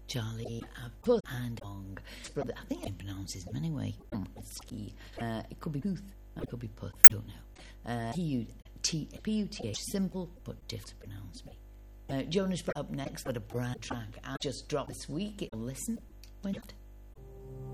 Charlie, Puth and Long. Brother, I think I can pronounce his name anyway. It could be Puth, it could be Puth, I don't know. P-U-T-H, simple but difficult to pronounce me. Jonas up next with a brand track I just dropped this week. Listen, why not?